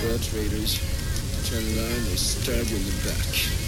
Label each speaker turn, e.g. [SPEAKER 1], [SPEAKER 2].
[SPEAKER 1] Sports Raiders. Turn around, they stab you in the back.